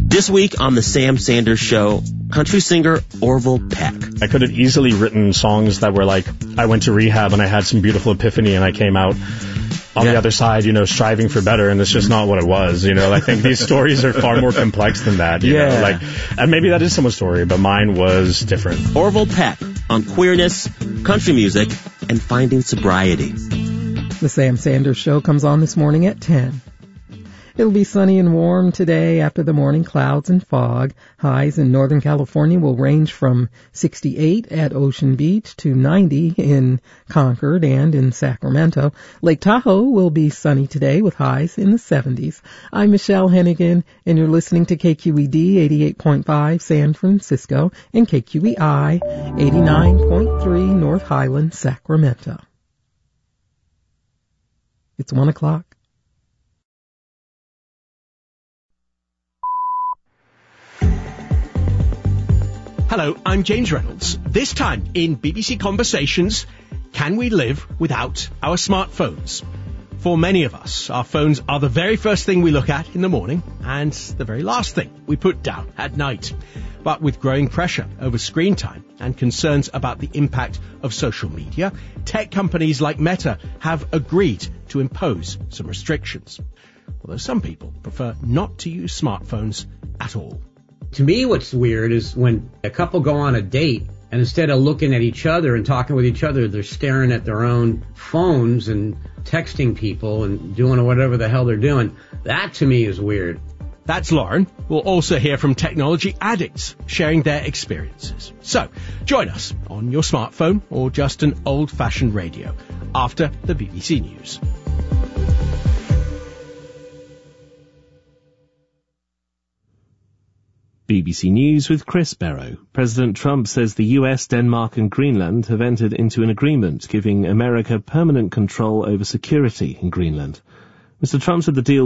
This week on the Sam Sanders Show, country singer Orville Peck. I could have easily written songs that were like, I went to rehab and I had some beautiful epiphany and I came out on the other side, striving for better, and it's just not what it was, I think these stories are far more complex than that, you know, and maybe that is someone's story, but mine was different. Orville Peck on queerness, country music, and finding sobriety. The Sam Sanders Show comes on this morning at 10. It'll be sunny and warm today after the morning clouds and fog. Highs in Northern California will range from 68 at Ocean Beach to 90 in Concord and in Sacramento. Lake Tahoe will be sunny today with highs in the 70s. I'm Michelle Hennigan, and you're listening to KQED 88.5 San Francisco and KQEI 89.3 North Highland, Sacramento. It's 1 o'clock. Hello, I'm James Reynolds. This time in BBC Conversations, can we live without our smartphones? For many of us, our phones are the very first thing we look at in the morning and the very last thing we put down at night. But with growing pressure over screen time and concerns about the impact of social media, tech companies like Meta have agreed to impose some restrictions. Although some people prefer not to use smartphones at all. To me, what's weird is when a couple go on a date and instead of looking at each other and talking with each other, they're staring at their own phones and texting people and doing whatever the hell they're doing. That to me is weird. That's Lauren. We'll also hear from technology addicts sharing their experiences. So, join us on your smartphone or just an old-fashioned radio after the BBC News. BBC News with Chris Barrow. President Trump says the US, Denmark and Greenland have entered into an agreement giving America permanent control over security in Greenland. Mr. Trump said the deal